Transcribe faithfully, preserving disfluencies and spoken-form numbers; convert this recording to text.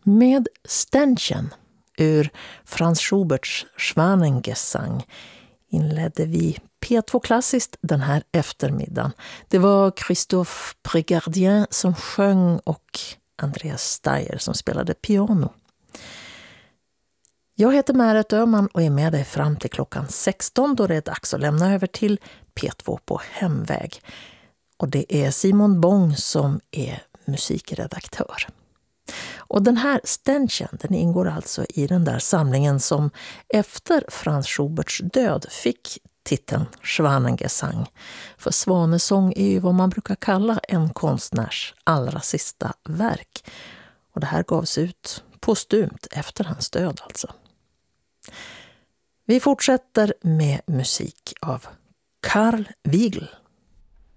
Med Ständchen ur Franz Schuberts Schwanengesang inledde vi P två Klassiskt den här eftermiddagen. Det var Christophe Prégardien som sjöng och Andreas Steyer som spelade piano. Jag heter Märet Öhman och är med dig fram till klockan sexton då det är dags att lämna över till P två på hemväg. Och det är Simon Bång som är musikredaktör. Och den här Ständchen, den ingår alltså i den där samlingen som efter Franz Schuberts död fick titeln Schwanengesang. För svanesång är ju vad man brukar kalla en konstnärs allra sista verk. Och det här gavs ut postumt efter hans död alltså. Vi fortsätter med musik av Carl Wiegel.